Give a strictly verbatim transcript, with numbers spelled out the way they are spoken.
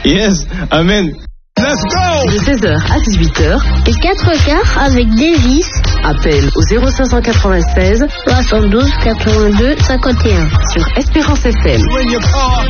Yes, amen. Let's go! De seize heures à dix-huit heures. Les quatre quarts avec Davis. Appel au zéro cinq cent quatre-vingt-seize soixante-douze quatre-vingt-deux cinquante et un. sur Espérance F M. When you call,